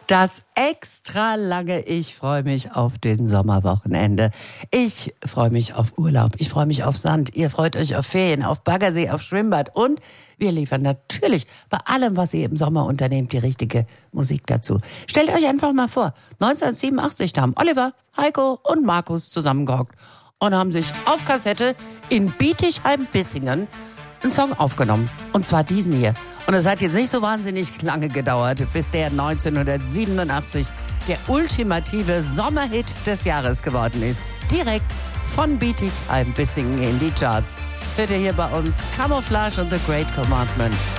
Das extra lange Ich freue mich auf den Sommerwochenende. Ich freue mich auf Urlaub, ich freue mich auf Sand, ihr freut euch auf Ferien, auf Baggersee, auf Schwimmbad und wir liefern natürlich bei allem, was ihr im Sommer unternehmt, die richtige Musik dazu. Stellt euch einfach mal vor, 1987, da haben Oliver, Heiko und Markus zusammengehockt und haben sich auf Kassette in Bietigheim-Bissingen einen Song aufgenommen. Und zwar diesen hier. Und es hat jetzt nicht so wahnsinnig lange gedauert, bis der 1987 der ultimative Sommerhit des Jahres geworden ist. Direkt von Bietigheim-Bissingen in die Charts. Hört ihr hier bei uns Camouflage und The Great Commandment.